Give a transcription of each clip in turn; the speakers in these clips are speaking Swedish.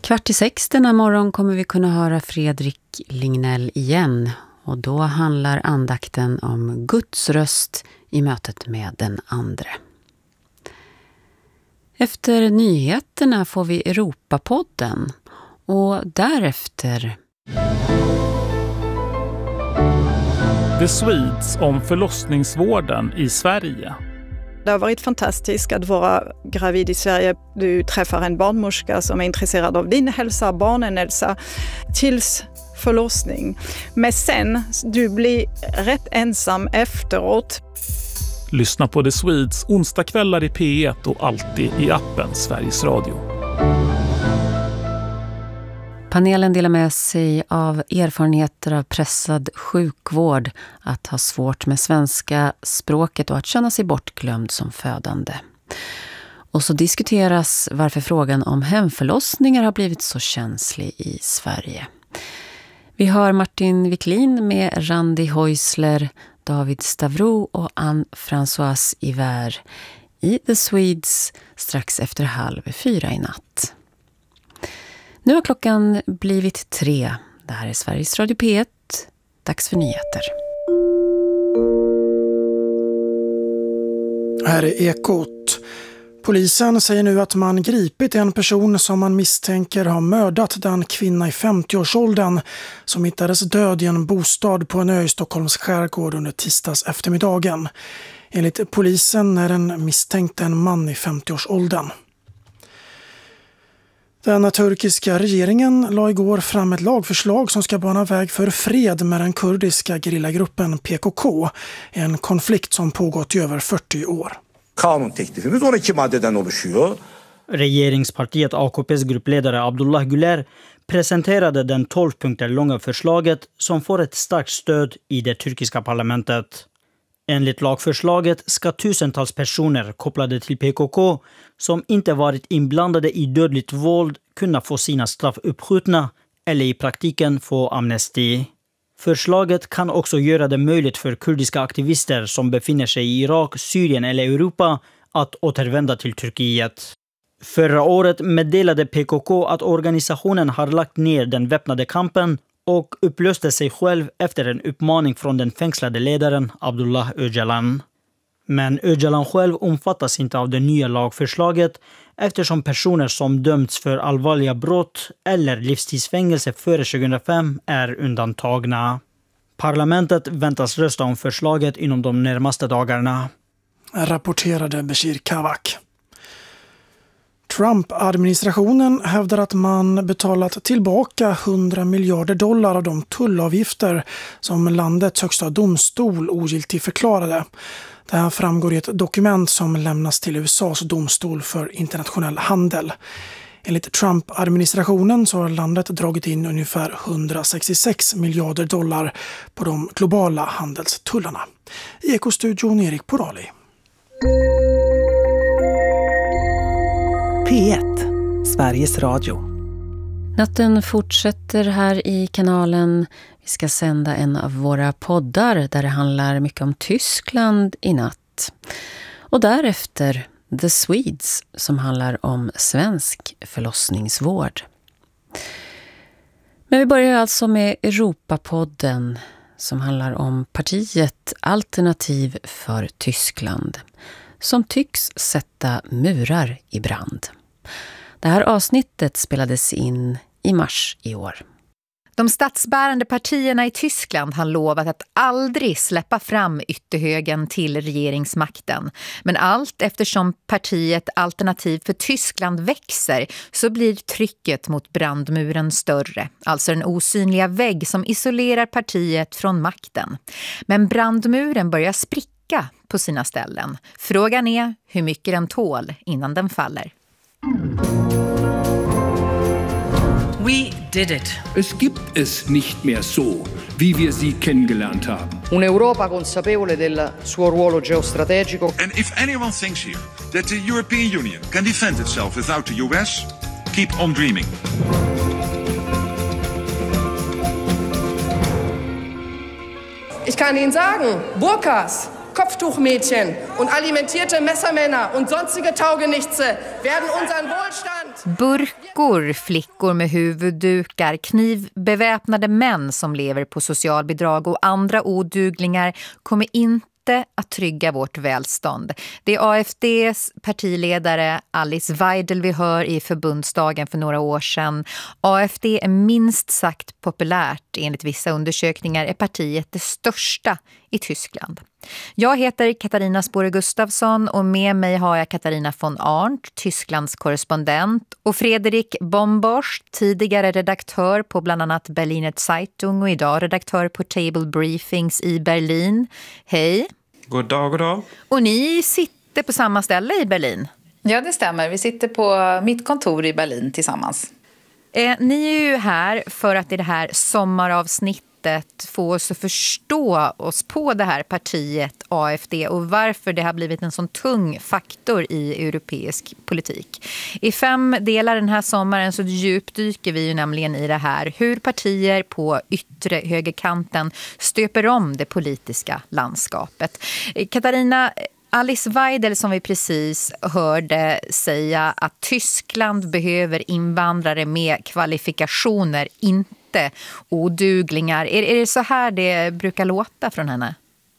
5:15 denna morgon kommer vi kunna höra Fredrik Lignell igen. Och då handlar andakten om Guds röst i mötet med den andre. Efter nyheterna får vi Europapodden och därefter The Swedes om förlossningsvården i Sverige. Det har varit fantastiskt att vara gravid i Sverige. Du träffar en barnmorska som är intresserad av din hälsa, barnen hälsa, tills förlossning. Men sen, du blir rätt ensam efteråt. Lyssna på The Swedes onsdagskvällar i P1 och alltid i appen Sveriges Radio. Panelen delar med sig av erfarenheter av pressad sjukvård, att ha svårt med svenska språket och att känna sig bortglömd som födande. Och så diskuteras varför frågan om hemförlossningar har blivit så känslig i Sverige. Vi hör Martin Wiklin med Randi Häusler, David Stavro och Anne-Françoise Iver i The Swedes strax efter 3:30 i natt. Nu har klockan blivit 3. Det här är Sveriges Radio P1. Dags för nyheter. Här är Ekot. Polisen säger nu att man gripit en person som man misstänker har mördat den kvinna i 50-årsåldern som hittades död i en bostad på en ö i Stockholms skärgård under tisdags eftermiddagen. Enligt polisen är den misstänkte en man i 50-årsåldern. Den turkiska regeringen la igår fram ett lagförslag som ska bana väg för fred med den kurdiska gerillagruppen PKK, en konflikt som pågått i över 40 år. Kanun teklifimiz 12 maddeden oluşuyor. Regeringspartiet AKP:s gruppledare Abdullah Güler presenterade den 12 punkter långa förslaget som får ett starkt stöd i det turkiska parlamentet. Enligt lagförslaget ska tusentals personer kopplade till PKK som inte varit inblandade i dödligt våld kunna få sina straff uppskjutna eller i praktiken få amnesti. Förslaget kan också göra det möjligt för kurdiska aktivister som befinner sig i Irak, Syrien eller Europa att återvända till Turkiet. Förra året meddelade PKK att organisationen har lagt ner den väpnade kampen och upplöste sig själv efter en uppmaning från den fängslade ledaren Abdullah Öcalan. Men Öcalan själv omfattas inte av det nya lagförslaget eftersom personer som dömts för allvarliga brott eller livstidsfängelse före 2005 är undantagna. Parlamentet väntas rösta om förslaget inom de närmaste dagarna. Rapporterade Bashir Kavak. Trump-administrationen hävdar att man betalat tillbaka $100 miljarder av de tullavgifter som landets högsta domstol ogiltigt förklarade. Det här framgår i ett dokument som lämnas till USAs domstol för internationell handel. Enligt Trump-administrationen så har landet dragit in ungefär $166 miljarder på de globala handelstullarna. I Ekostudion Erik Porali. P1, Sveriges Radio. Natten fortsätter här i kanalen. Vi ska sända en av våra poddar där det handlar mycket om Tyskland i natt. Och därefter The Swedes som handlar om svensk förlossningsvård. Men vi börjar alltså med Europapodden som handlar om partiet Alternativ för Tyskland som tycks sätta murar i brand. Det här avsnittet spelades in i mars i år. De statsbärande partierna i Tyskland har lovat att aldrig släppa fram ytterhögern till regeringsmakten. Men allt eftersom partiet Alternativ för Tyskland växer så blir trycket mot brandmuren större. Alltså den osynliga vägg som isolerar partiet från makten. Men brandmuren börjar spricka på sina ställen. Frågan är hur mycket den tål innan den faller. We did it. Es gibt es nicht mehr so, wie wir sie kennengelernt haben. Un'Europa consapevole del suo ruolo geostrategico. And if anyone thinks here that the European Union can defend itself without the US, keep on dreaming. Ich kann Ihnen sagen, Burkas, Kopftuchmädchen und alimentierte Messermänner und sonstige Taugenichtse werden unseren Wohlstand Burkor, flickor med huvuddukar, knivbeväpnade män som lever på socialbidrag och andra oduglingar kommer inte att trygga vårt välstånd. Det är AFDs partiledare Alice Weidel vi hör i förbundsdagen för några år sedan. AFD är minst sagt populärt. Enligt vissa undersökningar är partiet det största i Tyskland. Jag heter Katarina Spåre Gustafsson och med mig har jag Katarina von Arndt, Tysklands korrespondent, och Fredrik Bombosch, tidigare redaktör på bland annat Berliner Zeitung och idag redaktör på Table Briefings i Berlin. Hej! God dag, god dag. Och ni sitter på samma ställe i Berlin? Ja, det stämmer. Vi sitter på mitt kontor i Berlin tillsammans. Ni är ju här för att i det här sommaravsnittet få oss att förstå oss på det här partiet AFD och varför det har blivit en sån tung faktor i europeisk politik. I 5 delar den här sommaren så djupdyker vi ju nämligen i det här hur partier på yttre högerkanten stöper om det politiska landskapet. Katarina, Alice Weidel som vi precis hörde säga att Tyskland behöver invandrare med kvalifikationer, inte oduglingar. Är det så här det brukar låta från henne?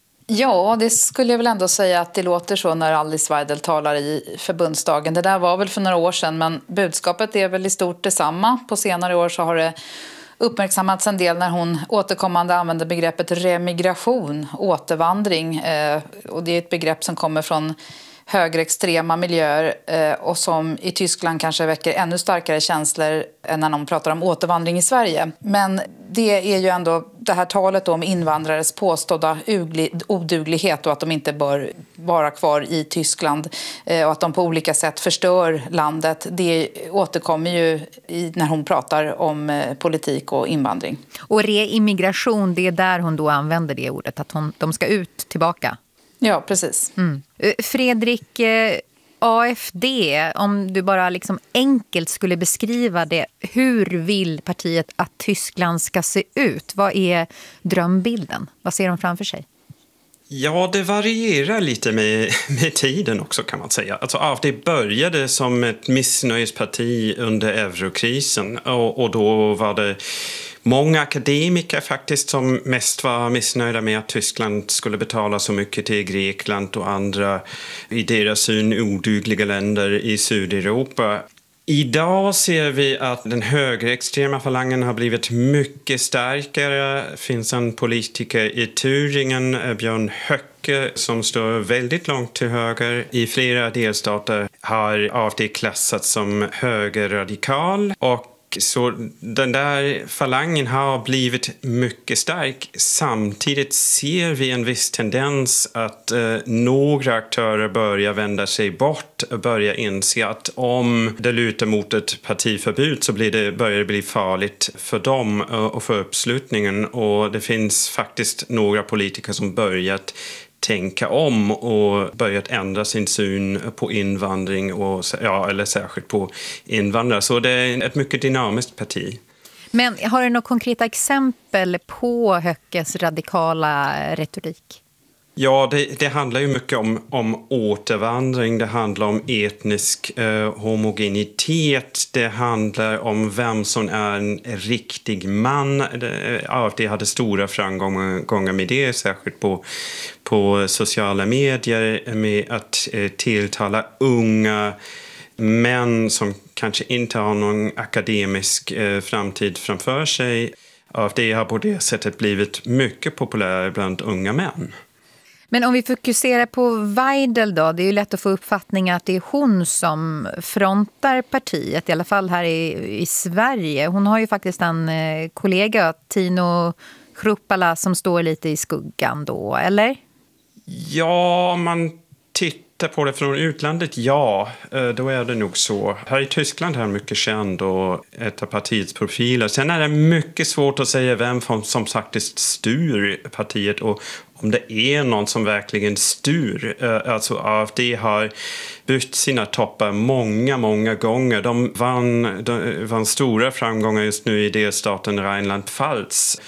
Ja, det skulle jag väl ändå säga att det låter så när Alice Weidel talar i förbundsdagen. Det där var väl för några år sedan, men budskapet är väl i stort detsamma. På senare år så har det uppmärksammats en del när hon återkommande använder begreppet remigration, återvandring. Och det är ett begrepp som kommer från högerextrema miljöer och som i Tyskland kanske väcker ännu starkare känslor än när någon pratar om återvandring i Sverige. Men det är ju ändå det här talet om invandrares påstådda oduglighet och att de inte bör vara kvar i Tyskland och att de på olika sätt förstör landet. Det återkommer ju när hon pratar om politik och invandring. Och reimmigration, det är där hon då använder det ordet, att de ska ut tillbaka. Ja, precis. Fredrik, AFD, om du bara liksom enkelt skulle beskriva det, hur vill partiet att Tyskland ska se ut? Vad är drömbilden? Vad ser de framför sig? Ja, det varierar lite med tiden också kan man säga. Alltså AFD började som ett missnöjesparti under eurokrisen och då var det många akademiker faktiskt som mest var missnöjda med att Tyskland skulle betala så mycket till Grekland och andra i deras syn odugliga länder i Sydeuropa. Idag ser vi att den högerextrema falangen har blivit mycket starkare. Det finns en politiker i Thüringen, Björn Höcke, som står väldigt långt till höger. I flera delstater har AFD klassats som högerradikal och så den där falangen har blivit mycket stark. Samtidigt ser vi en viss tendens att några aktörer börjar vända sig bort och börjar inse att om det lutar mot ett partiförbud så börjar det bli farligt för dem och för uppslutningen. Och det finns faktiskt några politiker som börjat tänka om och börjat ändra sin syn på invandring och, eller särskilt på invandrare. Så det är ett mycket dynamiskt parti. Men har du några konkreta exempel på Höckes radikala retorik? Ja, det handlar ju mycket om återvandring, det handlar om etnisk homogenitet, det handlar om vem som är en riktig man. AFD hade stora framgångar med det, särskilt på sociala medier med att tilltala unga män som kanske inte har någon akademisk framtid framför sig. AFD har på det sättet blivit mycket populär bland unga män. Men om vi fokuserar på Weidel då, det är ju lätt att få uppfattningen att det är hon som frontar partiet, i alla fall här i Sverige. Hon har ju faktiskt en kollega, Tino Hruppala, som står lite i skuggan då, eller? Ja, man tittar på det från utlandet, ja, då är det nog så. Här i Tyskland är han mycket känd och ett av partiets profiler. Sen är det mycket svårt att säga vem som faktiskt styr partiet och om det är någon som verkligen styr. Alltså AFD har bytt sina toppar många gånger. De vann stora framgångar just nu i delstaten Rheinland-Pfalz.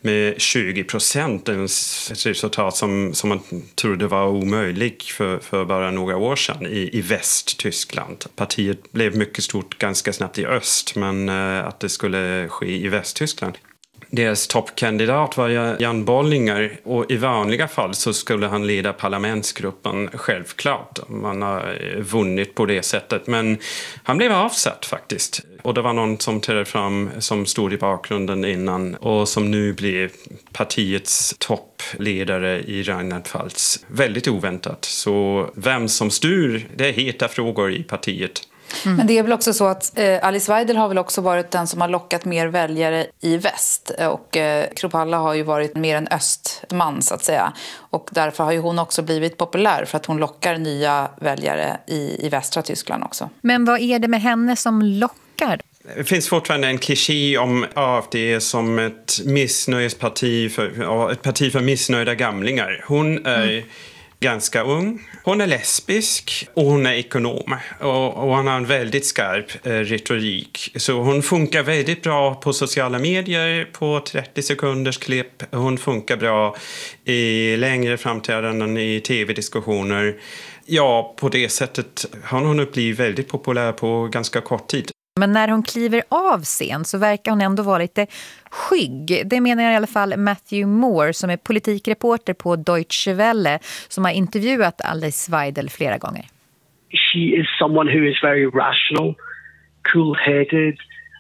med 20%. Ett resultat som man trodde var omöjligt för bara några år sedan i Västtyskland. Partiet blev mycket stort ganska snabbt i öst, men att det skulle ske i Västtyskland. Deras toppkandidat var Jan Bollinger, och i vanliga fall så skulle han leda parlamentsgruppen, självklart. Man har vunnit på det sättet, men han blev avsatt faktiskt. Och det var någon som trädde fram som stod i bakgrunden innan och som nu blir partiets toppledare i Rheinland-Pfalz. Väldigt oväntat. Så vem som styr, det är heta frågor i partiet. Mm. Men det är väl också så att Alice Weidel har väl också varit den som har lockat mer väljare i väst. Och Kruppalla har ju varit mer en östman så att säga. Och därför har ju hon också blivit populär för att hon lockar nya väljare i västra Tyskland också. Men vad är det med henne som lockar? Det finns fortfarande en kliché om AfD som ett missnöjesparti, ett parti för missnöjda gamlingar. Hon är ganska ung. Hon är lesbisk och hon är ekonom. Och hon har en väldigt skarp retorik. Så hon funkar väldigt bra på sociala medier på 30 sekunders klipp. Hon funkar bra i längre framträdanden i tv-diskussioner. Ja, på det sättet har hon blivit väldigt populär på ganska kort tid. Men när hon kliver av scen så verkar hon ändå vara lite skygg. Det menar i alla fall Matthew Moore som är politikreporter på Deutsche Welle som har intervjuat Alice Weidel flera gånger. She is someone who is very rational, cool-headed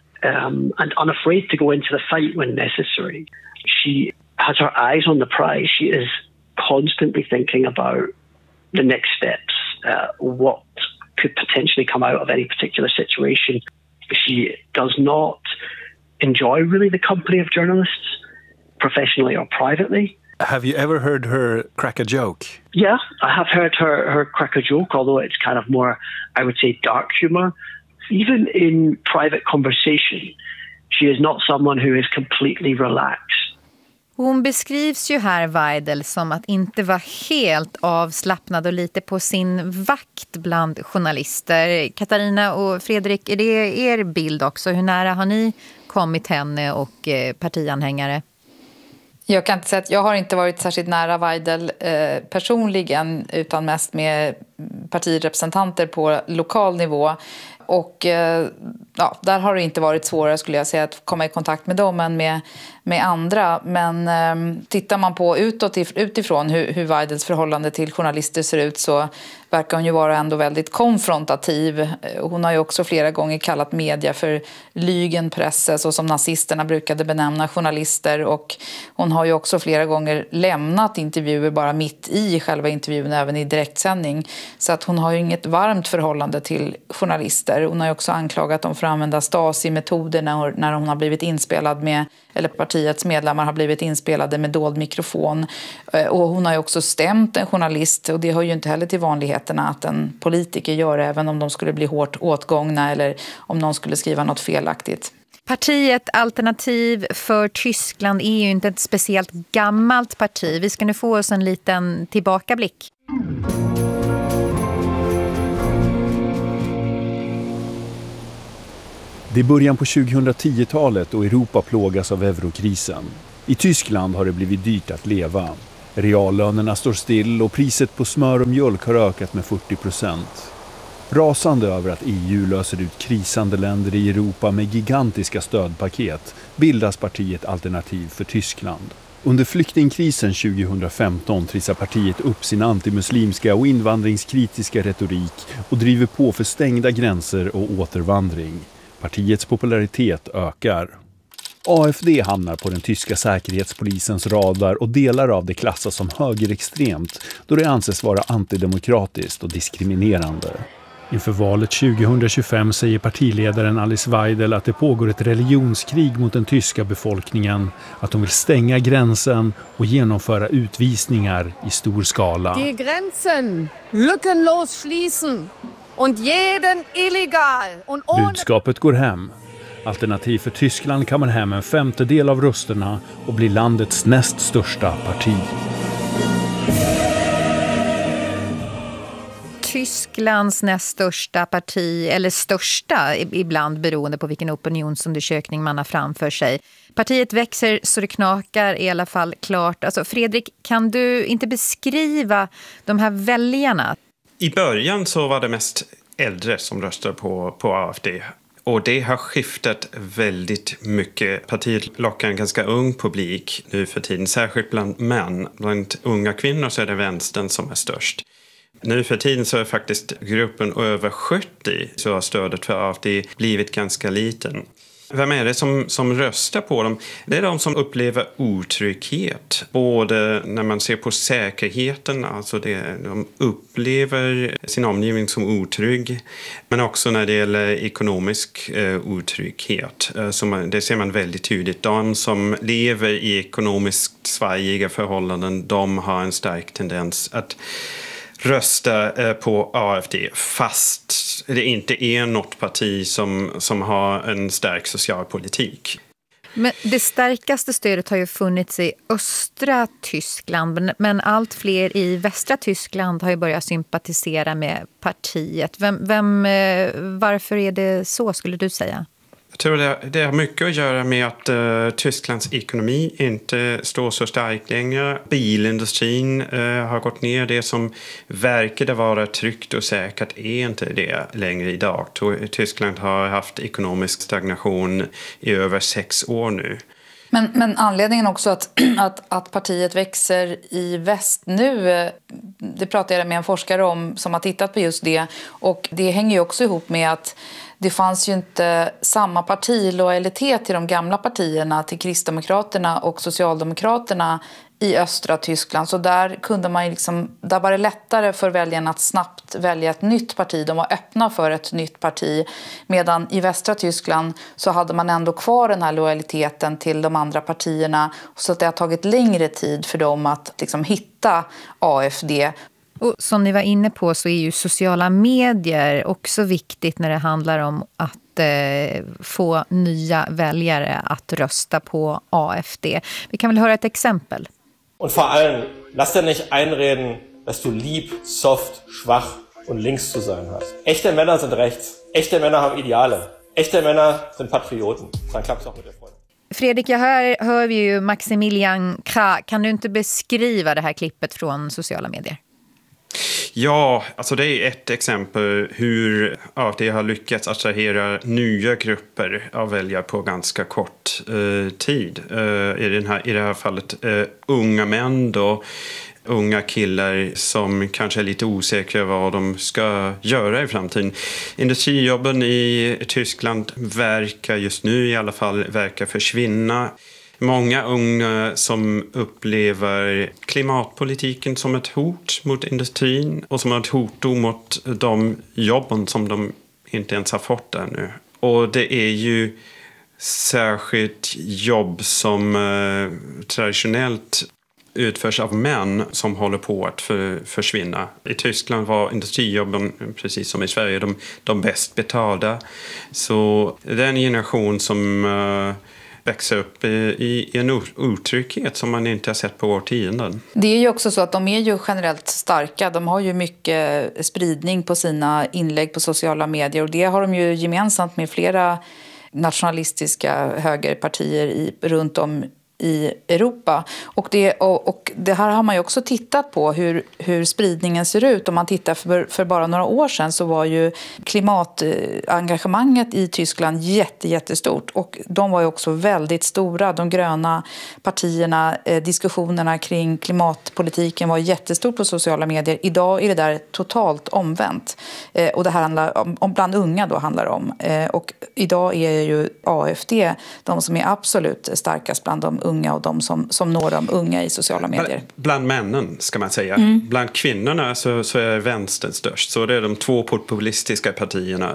and unafraid to go into the fight when necessary. She has her eyes on the prize. She is constantly thinking about the next steps, what could potentially come out of any particular situation. She does not enjoy really the company of journalists, professionally or privately. Have you ever heard her crack a joke? Yeah, I have heard her crack a joke, although it's kind of more, I would say, dark humor. Even in private conversation, she is not someone who is completely relaxed. Hon beskrivs ju här, Weidel, som att inte vara helt avslappnad och lite på sin vakt bland journalister. Katarina och Fredrik, är det er bild också? Hur nära har ni kommit henne och partianhängare? Jag kan inte säga att jag har inte varit särskilt nära Weidel personligen utan mest med partirepresentanter på lokal nivå. Och ja, där har det inte varit svårare skulle jag säga att komma i kontakt med dem än med andra. Men tittar man på utifrån hur Weidels förhållande till journalister ser ut så verkar hon ju vara ändå väldigt konfrontativ. Hon har ju också flera gånger kallat media för lygenpresse så som nazisterna brukade benämna journalister. Och hon har ju också flera gånger lämnat intervjuer bara mitt i själva intervjun även i direktsändning. Så att hon har ju inget varmt förhållande till journalister. Hon har ju också anklagat dem för att använda Stasi-metoder när hon har blivit inspelad med, eller partiets medlemmar har blivit inspelade med dold mikrofon. Och hon har ju också stämt en journalist och det hör ju inte heller till vanligheterna att en politiker gör även om de skulle bli hårt åtgångna eller om någon skulle skriva något felaktigt. Partiet Alternativ för Tyskland är ju inte ett speciellt gammalt parti. Vi ska nu få oss en liten tillbakablick. Det är början på 2010-talet och Europa plågas av eurokrisen. I Tyskland har det blivit dyrt att leva. Reallönerna står still och priset på smör och mjölk har ökat med 40%. Rasande över att EU löser ut krisande länder i Europa med gigantiska stödpaket bildas partiet Alternativ för Tyskland. Under flyktingkrisen 2015 trissar partiet upp sin antimuslimska och invandringskritiska retorik och driver på för stängda gränser och återvandring. Partiets popularitet ökar. AfD hamnar på den tyska säkerhetspolisens radar och delar av det klassas som högerextremt då det anses vara antidemokratiskt och diskriminerande. Inför valet 2025 säger partiledaren Alice Weidel att det pågår ett religionskrig mot den tyska befolkningen, att hon vill stänga gränsen och genomföra utvisningar i stor skala. Die Grenzen lückenlos schließen und jeden illegal und ohne... Budskapet går hem. Alternativ för Tyskland kammar hem 1/5 av rösterna och blir landets näst största parti. Tysklands näst största parti, eller största ibland beroende på vilken opinionsundersökning man har framför sig. Partiet växer så det knakar i alla fall klart. Alltså Fredrik, kan du inte beskriva de här väljarna? I början så var det mest äldre som röstade på AfD. Och det har skiftat väldigt mycket. Partiet lockar en ganska ung publik nu för tiden, särskilt bland män. Bland unga kvinnor så är det vänstern som är störst. Nu för tiden så är faktiskt gruppen över 70 så har stödet för AfD blivit ganska liten. Vem är det som röstar på dem? Det är de som upplever otrygghet. Både när man ser på säkerheten, alltså de upplever sin omgivning som otrygg. Men också när det gäller ekonomisk otrygghet. Det ser man väldigt tydligt. De som lever i ekonomiskt svajiga förhållanden, de har en stark tendens att rösta på AfD fast det inte är något parti som har en stark socialpolitik. Men det starkaste stödet har ju funnits i östra Tyskland, men allt fler i västra Tyskland har ju börjat sympatisera med partiet. Varför är det så, skulle du säga? Jag tror det har mycket att göra med att Tysklands ekonomi inte står så starkt längre. Bilindustrin har gått ner. Det som verkade vara tryggt och säkert är inte det längre idag. Tyskland har haft ekonomisk stagnation i över 6 år nu. Men anledningen också att partiet växer i väst nu, det pratade jag med en forskare om som har tittat på just det. Och det hänger ju också ihop med att det fanns ju inte samma partilojalitet till de gamla partierna, till Kristdemokraterna och Socialdemokraterna i östra Tyskland. Så där kunde man där var det lättare för väljarna att snabbt välja ett nytt parti. De var öppna för ett nytt parti. Medan i västra Tyskland så hade man ändå kvar den här lojaliteten till de andra partierna. Så att det har tagit längre tid för dem att hitta AfD. Och som ni var inne på så är ju sociala medier också viktigt när det handlar om att få nya väljare att rösta på AfD. Vi kan väl höra ett exempel. Och för allem, lass dir nicht einreden, dass du lieb, soft, schwach und links zu sein hast. Echte Männer sind rechts. Echte Männer haben Ideale. Echte Männer sind Patrioten. Dann klappt's auch mit der Freundin. Fredrik, hör vi ju Maximilian Krah. Kan du inte beskriva det här klippet från sociala medier? Ja, alltså det är ett exempel hur AfD har lyckats attrahera nya grupper av väljare på ganska kort tid. I det här fallet unga män då, unga killar som kanske är lite osäkra vad de ska göra i framtiden. Industrijobben i Tyskland verkar just nu i alla fall försvinna. Många unga som upplever klimatpolitiken som ett hot mot industrin och som ett hot mot de jobben som de inte ens har fått ännu. Och det är ju särskilt jobb som traditionellt utförs av män som håller på att försvinna. I Tyskland var industrijobben, precis som i Sverige, de bäst betalda. Så den generation som växa upp i en otrygghet som man inte har sett på årtionden. Det är ju också så att de är ju generellt starka. De har ju mycket spridning på sina inlägg på sociala medier. Och det har de ju gemensamt med flera nationalistiska högerpartier runt om i Europa. Och det här har man ju också tittat på hur spridningen ser ut. Om man tittar för bara några år sedan så var ju klimatengagemanget i Tyskland jättestort. Och de var ju också väldigt stora. De gröna partierna, diskussionerna kring klimatpolitiken var jättestort på sociala medier. Idag är det där totalt omvänt. Och det här handlar om bland unga då handlar det om. Och idag är ju AfD de som är absolut starkast bland de unga och de som når de unga i sociala medier. Bland männen ska man säga. Bland kvinnorna så är vänstern störst. Så det är de 2 populistiska partierna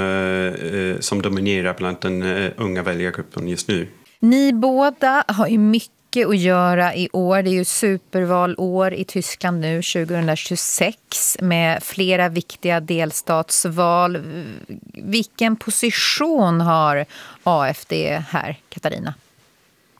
som dominerar bland den unga väljargruppen just nu. Ni båda har ju mycket att göra i år. Det är ju supervalår i Tyskland nu 2026 med flera viktiga delstatsval. Vilken position har AfD här, Katarina?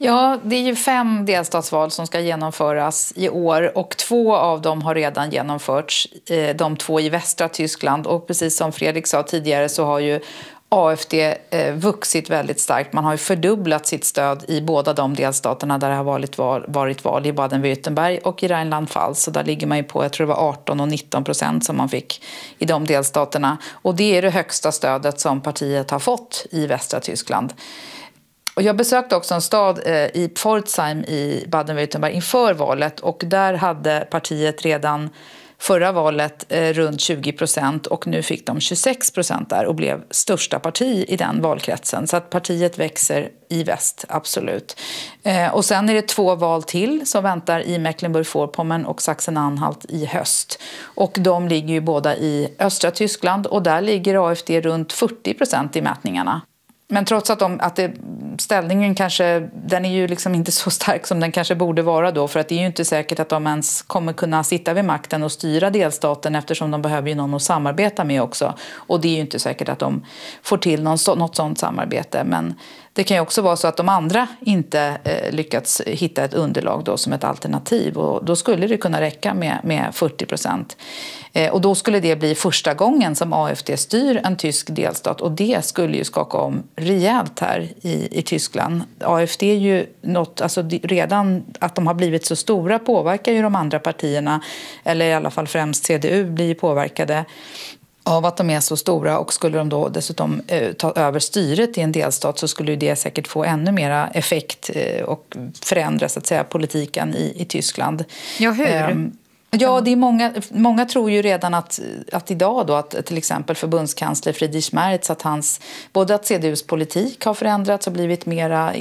Ja, det är ju 5 delstatsval som ska genomföras i år och 2 av dem har redan genomförts, de 2 i västra Tyskland. Och precis som Fredrik sa tidigare så har ju AfD vuxit väldigt starkt. Man har ju fördubblat sitt stöd i båda de delstaterna där det har varit val i Baden-Württemberg och i Rheinland-Pfalz. Så där ligger man ju på, jag tror det var 18 och 19% som man fick i de delstaterna. Och det är det högsta stödet som partiet har fått i västra Tyskland. Och jag besökte också en stad i Pforzheim i Baden-Württemberg inför valet och där hade partiet redan förra valet runt 20% och nu fick de 26% där och blev största parti i den valkretsen. Så att partiet växer i väst, absolut. Och sen är det 2 val till som väntar i Mecklenburg-Vorpommern och Sachsen-Anhalt i höst. Och de ligger ju båda i östra Tyskland och där ligger AfD runt 40% i mätningarna. Men trots att ställningen kanske, den är ju liksom inte så stark som den kanske borde vara då. För att det är ju inte säkert att de ens kommer kunna sitta vid makten och styra delstaten eftersom de behöver ju någon att samarbeta med också. Och det är ju inte säkert att de får till något sådant samarbete. Men det kan ju också vara så att de andra inte lyckats hitta ett underlag då som ett alternativ. Och då skulle det kunna räcka med 40%. Och då skulle det bli första gången som AfD styr en tysk delstat. Och det skulle ju skaka om rejält här i Tyskland. AfD är ju något, alltså redan att de har blivit så stora påverkar ju de andra partierna. Eller i alla fall främst CDU blir påverkade av att de är så stora, och skulle de då dessutom ta över styret i en delstat så skulle det säkert få ännu mera effekt och förändra så att säga politiken i Tyskland. Ja, hur? Ja, det är många tror ju redan att idag då att till exempel förbundskansler Friedrich Merz både att CDUs politik har förändrats och blivit mera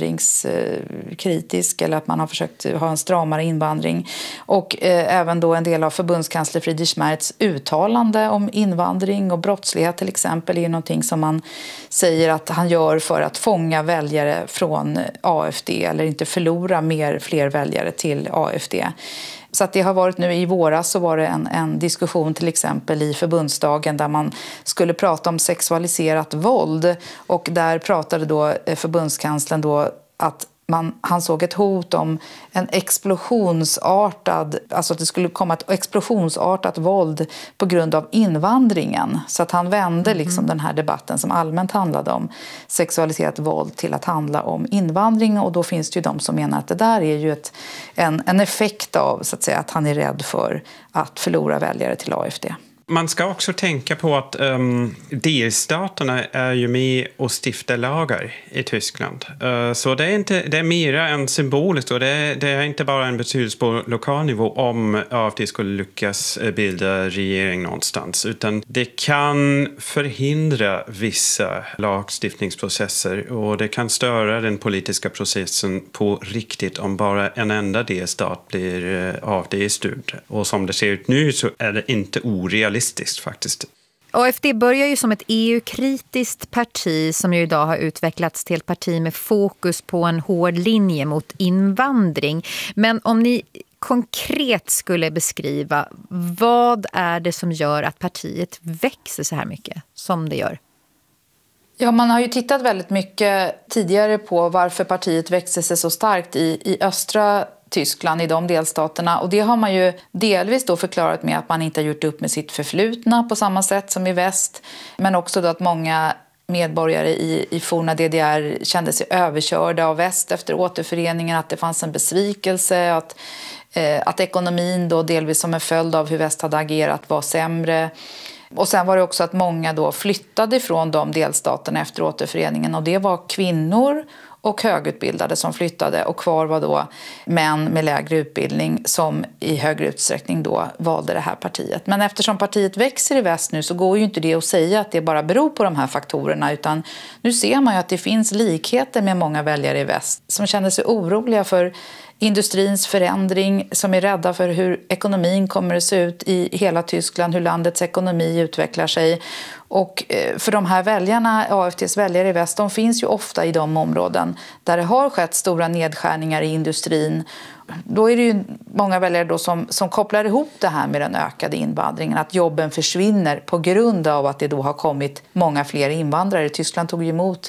invandringskritisk, eller att man har försökt ha en stramare invandring, och även då en del av förbundskansler Friedrich Merz uttalande om invandring och brottslighet till exempel är någonting som man säger att han gör för att fånga väljare från AfD eller inte förlora fler väljare till AfD. Så att det har varit nu i våras, så var det en diskussion till exempel i förbundsdagen där man skulle prata om sexualiserat våld, och där pratade då förbundskanslern då att han såg ett hot om en explosionsartad, alltså att det skulle komma ett explosionsartat våld på grund av invandringen. Så att han vände liksom den här debatten som allmänt handlade om sexualiserat våld till att handla om invandring. Och då finns det ju de som menar att det där är ju en effekt av så att säga att han är rädd för att förlora väljare till AfD. Man ska också tänka på att delstaterna är ju med och stiftar lagar i Tyskland. Så det är mer än symboliskt, och det är inte bara en betydelse på lokal nivå om AfD skulle lyckas bilda regering någonstans. Utan det kan förhindra vissa lagstiftningsprocesser, och det kan störa den politiska processen på riktigt om bara en enda delstat blir AfD-styrd. Och som det ser ut nu så är det inte orealistiskt faktiskt. AfD börjar ju som ett EU-kritiskt parti som ju idag har utvecklats till ett parti med fokus på en hård linje mot invandring. Men om ni konkret skulle beskriva, vad är det som gör att partiet växer så här mycket som det gör? Ja, man har ju tittat väldigt mycket tidigare på varför partiet växer sig så starkt i östra Tyskland, i de delstaterna. Och det har man ju delvis då förklarat med att man inte har gjort upp med sitt förflutna på samma sätt som i väst. Men också då att många medborgare i forna DDR kände sig överkörda av väst efter återföreningen, att det fanns en besvikelse, att ekonomin då delvis som en följd av hur väst hade agerat var sämre. Och sen var det också att många då flyttade från de delstaterna efter återföreningen, och det var kvinnor och högutbildade som flyttade, och kvar var då män med lägre utbildning som i högre utsträckning då valde det här partiet. Men eftersom partiet växer i väst nu så går ju inte det att säga att det bara beror på de här faktorerna, utan nu ser man ju att det finns likheter med många väljare i väst som känner sig oroliga för industrins förändring, som är rädda för hur ekonomin kommer att se ut i hela Tyskland, hur landets ekonomi utvecklar sig. Och för de här väljarna, AfDs väljare i väst, de finns ju ofta i de områden där det har skett stora nedskärningar i industrin. Då är det ju många väljare då som kopplar ihop det här med den ökade invandringen, att jobben försvinner på grund av att det då har kommit många fler invandrare. Tyskland tog ju emot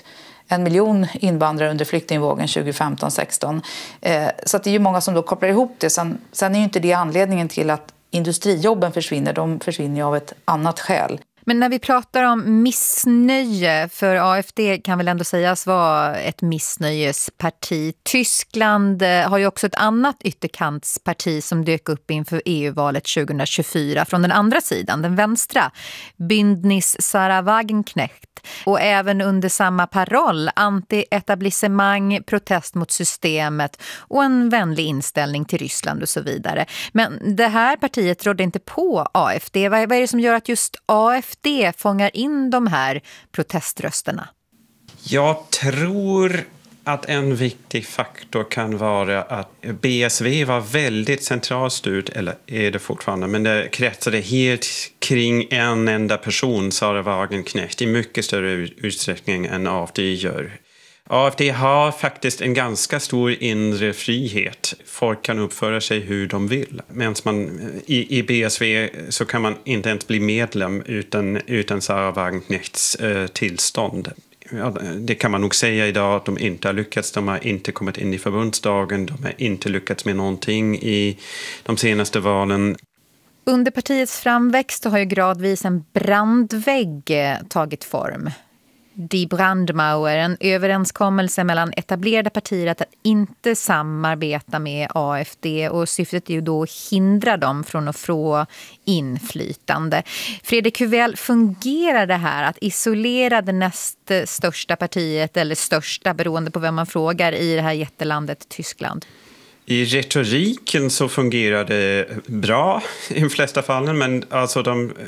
1 miljon invandrare under flyktingvågen 2015-16. Så att det är ju många som då kopplar ihop det. Sen är ju inte det anledningen till att industrijobben försvinner. De försvinner ju av ett annat skäl. Men när vi pratar om missnöje, för AFD kan väl ändå sägas vara ett missnöjesparti. Tyskland har ju också ett annat ytterkantsparti som dök upp inför EU-valet 2024 från den andra sidan, den vänstra, Bündnis Sarah Wagenknecht. Och även under samma paroll, anti-etablissemang, protest mot systemet och en vänlig inställning till Ryssland och så vidare. Men det här partiet rådde inte på AFD. Vad är det som gör att just AFD fångar in de här proteströsterna? Jag tror att en viktig faktor kan vara att BSV var väldigt centralstyrt, eller är det fortfarande, men det kretsade helt kring en enda person, Sarah Wagenknecht, i mycket större utsträckning än AFD gör. AFD har faktiskt en ganska stor inre frihet. Folk kan uppföra sig hur de vill. Medan man i BSV så kan man inte ens bli medlem utan Sarah Wagenknechts tillstånd. Ja, det kan man nog säga idag att de inte har lyckats. De har inte kommit in i förbundsdagen. De har inte lyckats med någonting i de senaste valen. Under partiets framväxt har ju gradvis en brandvägg tagit form. Die Brandmauer, en överenskommelse mellan etablerade partier att inte samarbeta med AFD, och syftet är ju då att hindra dem från att få inflytande. Fredrik, hur väl fungerar det här att isolera det näst största partiet, eller största beroende på vem man frågar, i det här jättelandet Tyskland? I retoriken så fungerar det bra i de flesta fallen, men alltså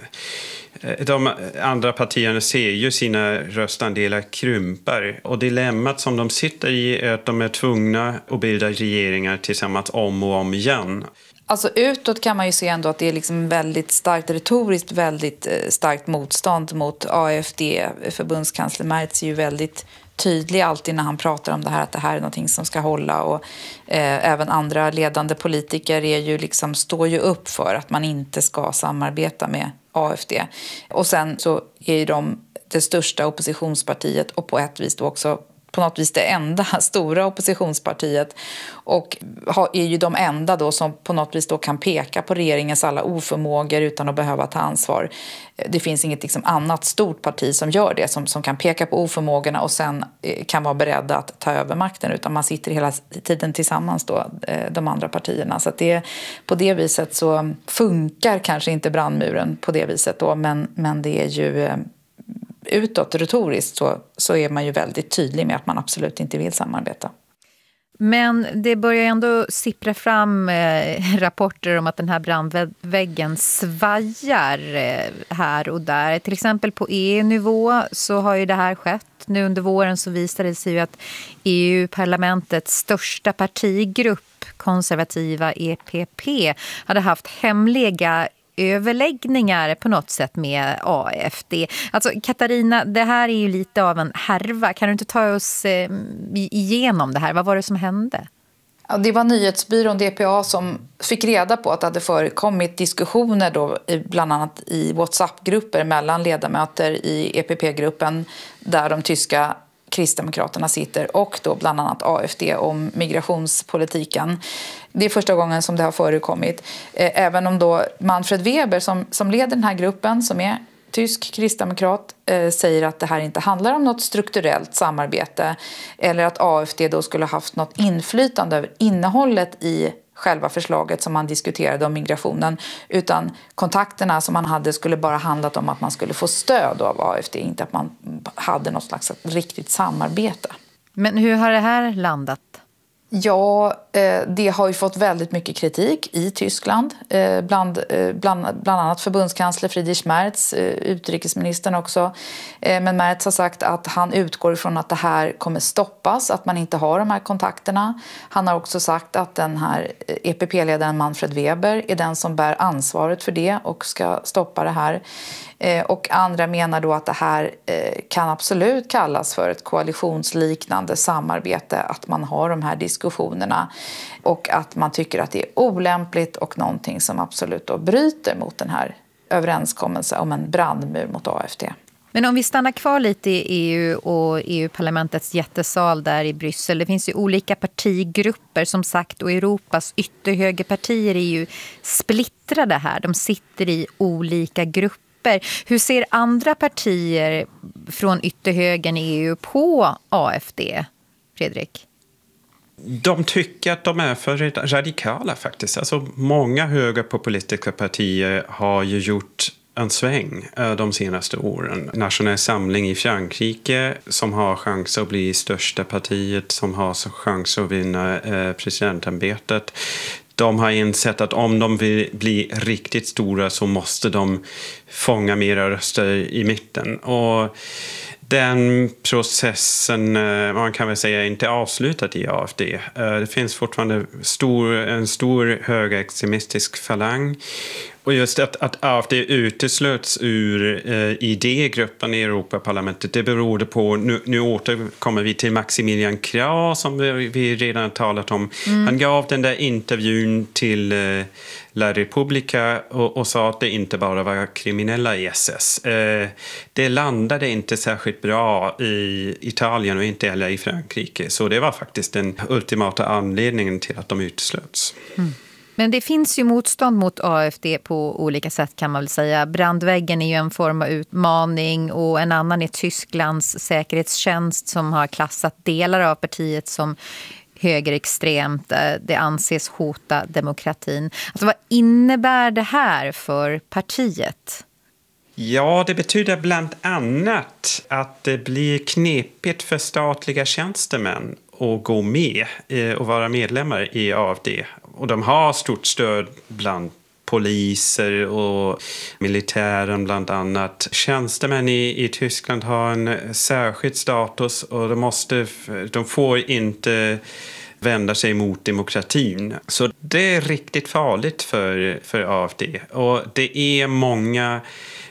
de andra partierna ser ju sina röstandelar krympar, och dilemmat som de sitter i är att de är tvungna att bilda regeringar tillsammans om och om igen. Alltså utåt kan man ju se ändå att det är liksom väldigt starkt retoriskt, väldigt starkt motstånd mot AFD. Förbundskansler Merz är ju väldigt tydlig alltid när han pratar om det här, att det här är någonting som ska hålla, och även andra ledande politiker är ju liksom, står ju upp för att man inte ska samarbeta med AFD. Och sen så är ju de det största oppositionspartiet, och på ett vis då också på något vis det enda stora oppositionspartiet, och är ju de enda då som på något vis då kan peka på regeringens alla oförmågor utan att behöva ta ansvar. Det finns inget liksom annat stort parti som gör det, som kan peka på oförmågorna och sen kan vara beredda att ta över makten, utan man sitter hela tiden tillsammans då, de andra partierna. Så att det, på det viset så funkar kanske inte brandmuren på det viset då, men det är ju utåt retoriskt så är man ju väldigt tydlig med att man absolut inte vill samarbeta. Men det börjar ändå sippra fram rapporter om att den här brandväggen svajar här och där. Till exempel på EU-nivå så har ju det här skett. Nu under våren så visade det sig ju att EU-parlamentets största partigrupp, konservativa EPP, hade haft hemliga överläggningar på något sätt med AFD. Alltså Katarina, det här är ju lite av en härva. Kan du inte ta oss igenom det här? Vad var det som hände? Ja, det var nyhetsbyrån DPA som fick reda på att det hade förekommit diskussioner då, bland annat i WhatsApp-grupper mellan ledamöter i EPP-gruppen där de tyska Kristdemokraterna sitter, och då bland annat AFD om migrationspolitiken. Det är första gången som det har förekommit. Även om då Manfred Weber som leder den här gruppen, som är tysk kristdemokrat, säger att det här inte handlar om något strukturellt samarbete eller att AFD då skulle ha haft något inflytande över innehållet i själva förslaget som man diskuterade om migrationen, utan kontakterna som man hade skulle bara handlat om att man skulle få stöd av AFD, inte att man hade något slags riktigt samarbete. Men hur har det här landat? Ja, det har ju fått väldigt mycket kritik i Tyskland. Bland annat förbundskansler Friedrich Merz, utrikesministern också. Men Merz har sagt att han utgår ifrån att det här kommer stoppas, att man inte har de här kontakterna. Han har också sagt att den här EPP-ledaren Manfred Weber är den som bär ansvaret för det och ska stoppa det här. Och andra menar då att det här kan absolut kallas för ett koalitionsliknande samarbete, att man har de här diskussionerna, och att man tycker att det är olämpligt och någonting som absolut då bryter mot den här överenskommelsen om en brandmur mot AFD. Men om vi stannar kvar lite i EU och EU-parlamentets jättesal där i Bryssel. Det finns ju olika partigrupper som sagt, och Europas ytterhögerpartier är ju splittrade här. De sitter i olika grupper. Hur ser andra partier från ytterhögern i EU på AFD, Fredrik? De tycker att de är för radikala faktiskt. Alltså många högerpopulistiska partier har ju gjort en sväng de senaste åren. Nationell samling i Frankrike som har chans att bli största partiet, som har chans att vinna presidentämbetet. De har insett att om de vill bli riktigt stora så måste de fånga mera röster i mitten. Och den processen, man kan väl säga, inte avslutat i AFD. Det finns fortfarande en stor högerextremistisk falang. Och just att AFD uteslöts ur idégruppen i Europaparlamentet, det berodde på, nu återkommer vi till Maximilian Krah som vi redan har talat om. Han gav den där intervjun till La Repubblica och sa att det inte bara var kriminella i SS. Det landade inte särskilt bra i Italien och inte heller i Frankrike. Så det var faktiskt den ultimata anledningen till att de uteslöts. Men det finns ju motstånd mot AFD på olika sätt kan man väl säga. Brandväggen är ju en form av utmaning och en annan är Tysklands säkerhetstjänst som har klassat delar av partiet som högerextremt. Det anses hota demokratin. Alltså, vad innebär det här för partiet? Ja, det betyder bland annat att det blir knepigt för statliga tjänstemän att gå med och vara medlemmar i AFD. Och de har stort stöd bland poliser och militären bland annat. Tjänstemän i Tyskland har en särskild status och de får inte vända sig mot demokratin. Så det är riktigt farligt för AFD. Och det är många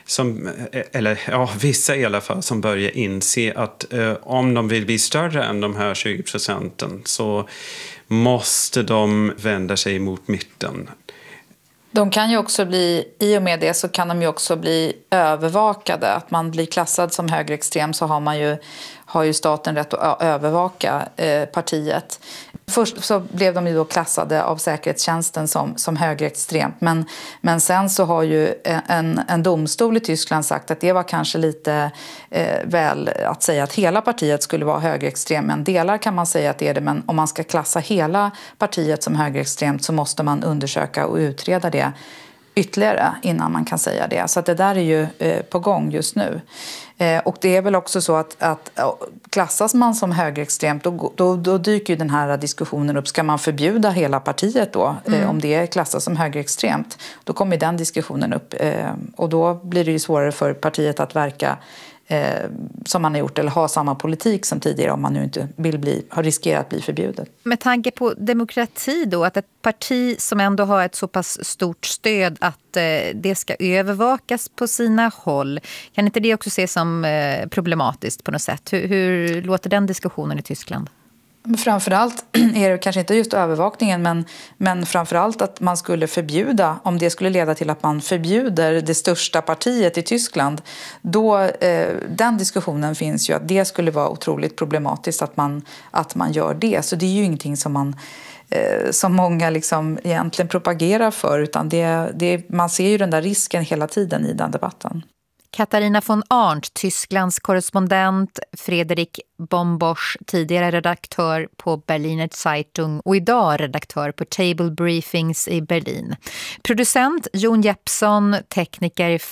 vissa i alla fall som börjar inse att om de vill bli större än de här 20% så måste de vända sig mot mitten. De kan ju också i och med det så kan de ju också bli övervakade. Att man blir klassad som högerextrem så har ju staten rätt att övervaka partiet. Först så blev de ju då klassade av säkerhetstjänsten som högerextremt. Men sen så har ju en domstol i Tyskland sagt att det var kanske lite väl att säga att hela partiet skulle vara högerextrem. Men delar kan man säga att det är det. Men om man ska klassa hela partiet som högerextremt så måste man undersöka och utreda det ytterligare innan man kan säga det. Så att det där är ju på gång just nu. Och det är väl också så att klassas man som högerextremt då dyker ju den här diskussionen upp. Ska man förbjuda hela partiet då om det klassas som högerextremt? Då kommer den diskussionen upp och då blir det ju svårare för partiet att verka som man har gjort eller ha samma politik som tidigare om man nu inte har riskerat att bli förbjudet. Med tanke på demokrati då, att ett parti som ändå har ett så pass stort stöd att det ska övervakas på sina håll, kan inte det också ses som problematiskt på något sätt? Hur låter den diskussionen i Tyskland? Framförallt är det kanske inte just övervakningen men framförallt att man skulle förbjuda, om det skulle leda till att man förbjuder det största partiet i Tyskland, då den diskussionen finns ju att det skulle vara otroligt problematiskt att man gör det. Så det är ju ingenting som många liksom egentligen propagerar för, utan man ser ju den där risken hela tiden i den debatten. Katharina von Arndt, Tysklands korrespondent, Fredrik Bombosch, tidigare redaktör på Berliner Zeitung och idag redaktör på Table Briefings i Berlin. Producent Jon Jeppsson, tekniker